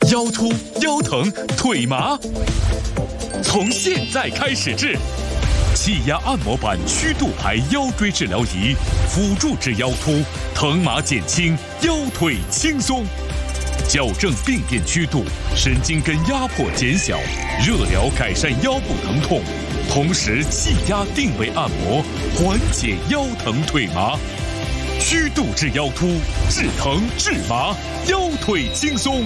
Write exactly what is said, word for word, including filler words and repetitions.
腰突、腰疼、腿麻，从现在开始治。气压按摩板曲度牌腰椎治疗仪，辅助治腰突，疼麻减轻，腰腿轻松，矫正病变曲度，神经根压迫减小，热疗改善腰部疼痛，同时气压定位按摩，缓解腰疼腿麻。曲度治腰突，治疼治麻，腰腿轻松。